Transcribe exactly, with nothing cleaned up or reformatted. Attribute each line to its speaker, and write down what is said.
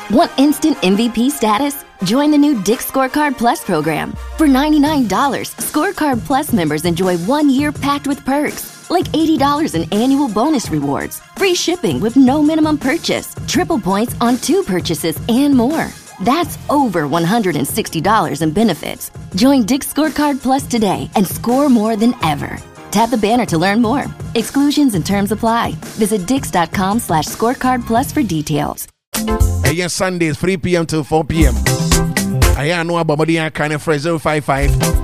Speaker 1: Want instant M V P status? Join the new Dick's Scorecard Plus program. For ninety-nine dollars, Scorecard Plus members enjoy one year packed with perks, like eighty dollars in annual bonus rewards, free shipping with no minimum purchase, triple points on two purchases, and more. That's over one hundred sixty dollars in benefits. Join Dick's Scorecard Plus today and score more than ever. Tap the banner to learn more. Exclusions and terms apply. Visit dix.com slash scorecard plus for details.
Speaker 2: Yes, Sundays, three p.m. to four p.m. I know about body kind of fresh zero five five